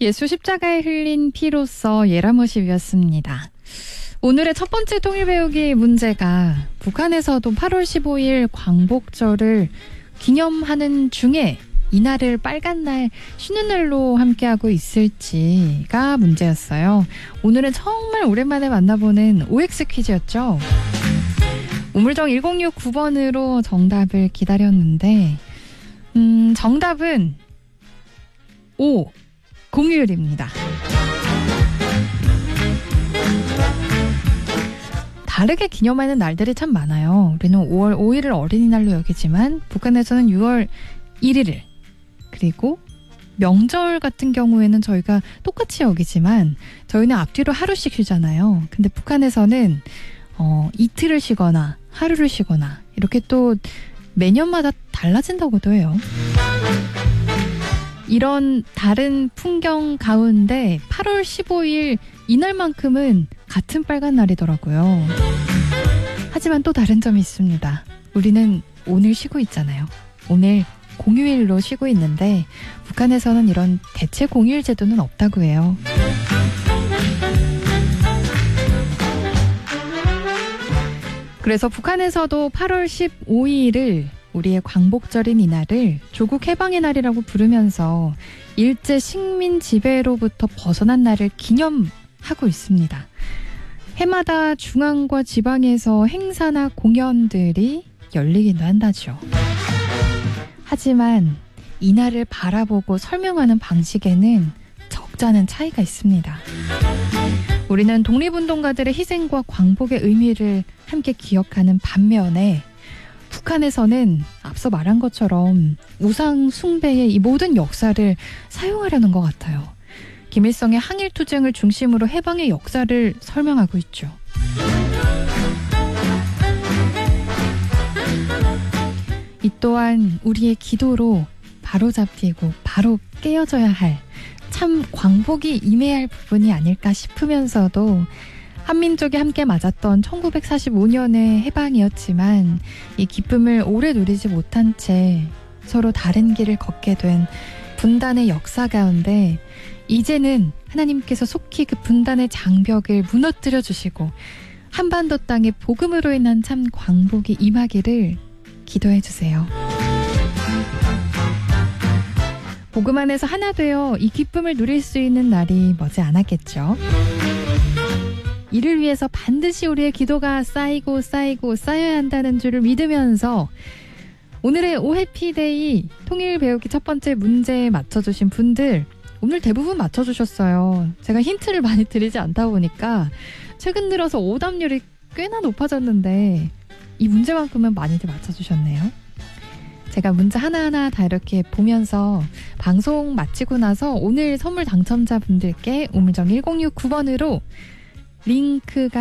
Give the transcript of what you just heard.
예수 십자가에 흘린 피로써 예라모십이었습니다. 오늘의 첫 번째 통일 배우기 문제가 북한에서도 8월 15일 광복절을 기념하는 중에 이날을 빨간 날, 쉬는 날로 함께하고 있을지가 문제였어요. 오늘은 정말 오랜만에 만나보는 OX 퀴즈였죠. 우물정 1069번으로 정답을 기다렸는데 정답은 O, 공휴일입니다. 다르게 기념하는 날들이 참 많아요. 우리는 5월 5일을 어린이날로 여기지만 북한에서는 6월 1일을, 그리고 명절 같은 경우에는 저희가 똑같이 여기지만 저희는 앞뒤로 하루씩 쉬잖아요. 근데 북한에서는 이틀을 쉬거나 하루를 쉬거나 이렇게 또 매년마다 달라진다고도 해요. 이런 다른 풍경 가운데 8월 15일 이날만큼은 같은 빨간 날이더라고요. 하지만 또 다른 점이 있습니다. 우리는 오늘 쉬고 있잖아요. 오늘 공휴일로 쉬고 있는데 북한에서는 이런 대체 공휴일 제도는 없다고 해요. 그래서 북한에서도 8월 15일을 우리의 광복절인 이날을 조국 해방의 날이라고 부르면서 일제 식민 지배로부터 벗어난 날을 기념하고 있습니다. 해마다 중앙과 지방에서 행사나 공연들이 열리기도 한다죠. 하지만 이날을 바라보고 설명하는 방식에는 적잖은 차이가 있습니다. 우리는 독립운동가들의 희생과 광복의 의미를 함께 기억하는 반면에 북한에서는 앞서 말한 것처럼 우상 숭배의 이 모든 역사를 사용하려는 것 같아요. 김일성의 항일투쟁을 중심으로 해방의 역사를 설명하고 있죠. 이 또한 우리의 기도로 바로잡히고 바로 깨어져야 할 참 광복이 임해야 할 부분이 아닐까 싶으면서도 한민족이 함께 맞았던 1945년의 해방이었지만 이 기쁨을 오래 누리지 못한 채 서로 다른 길을 걷게 된 분단의 역사 가운데 이제는 하나님께서 속히 그 분단의 장벽을 무너뜨려 주시고 한반도 땅에 복음으로 인한 참 광복이 임하기를 기도해 주세요. 복음 안에서 하나 되어 이 기쁨을 누릴 수 있는 날이 머지 않았겠죠. 이를 위해서 반드시 우리의 기도가 쌓이고 쌓여야 한다는 줄을 믿으면서 오늘의 오해피데이 통일 배우기 첫 번째 문제 맞춰주신 분들 오늘 대부분 맞춰주셨어요. 제가 힌트를 많이 드리지 않다 보니까 최근 들어서 오답률이 꽤나 높아졌는데 이 문제만큼은 많이들 맞춰주셨네요. 제가 문제 하나하나 다 이렇게 보면서 방송 마치고 나서 오늘 선물 당첨자분들께 우물정 1069번으로 링크가